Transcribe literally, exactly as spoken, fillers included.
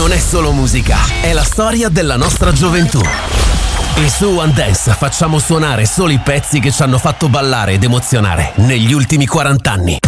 non è solo musica, è la storia della nostra gioventù. E su One Dance facciamo suonare solo i pezzi che ci hanno fatto ballare ed emozionare negli ultimi quaranta anni.